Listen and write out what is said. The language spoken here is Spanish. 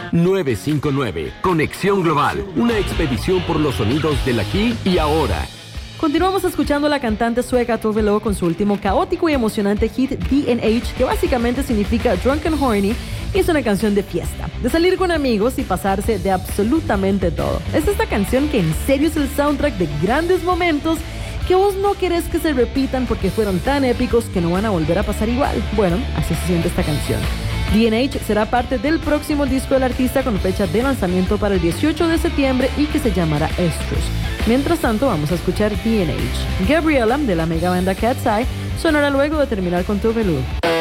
959, Conexión Global, una expedición por los sonidos del aquí y ahora. Continuamos escuchando a la cantante sueca Tove Lo con su último caótico y emocionante hit D&H, que básicamente significa Drunk and Horny, y es una canción de fiesta, de salir con amigos y pasarse de absolutamente todo. Es esta canción que en serio es el soundtrack de grandes momentos que vos no querés que se repitan porque fueron tan épicos que no van a volver a pasar igual. Bueno, así se siente esta canción. D&H será parte del próximo disco del artista con fecha de lanzamiento para el 18 de septiembre y que se llamará Estrus. Mientras tanto, vamos a escuchar D&H. Gabriella, de la mega banda Cat's Eye, sonará luego de terminar con Tove Lo.